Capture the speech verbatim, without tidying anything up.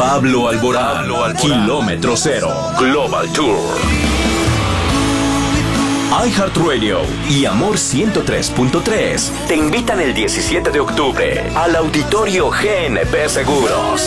Pablo Alborán, Pablo Alborán. Kilómetro Cero, Global Tour. iHeartRadio y Amor ciento tres punto tres te invitan el diecisiete de octubre al Auditorio G N P Seguros.